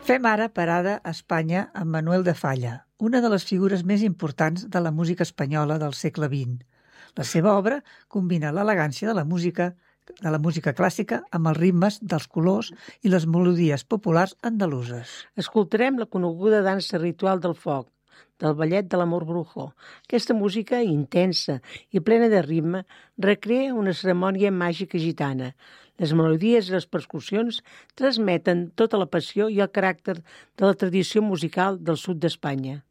Fem ara parada a Espanya amb Manuel de Falla, una de les figures més importants de la música espanyola del segle XX. La seva obra combina l'elegància de la música clàssica amb els ritmes dels colors i les melodies populars andaluses. Escoltarem la coneguda dansa ritual del foc, del ballet de l'amor brujo. Aquesta música intensa i plena de ritme recrea una cerimònia màgica gitana. Les melodies i les percussions transmeten tota la passió i el caràcter de la tradició musical del sud d'Espanya.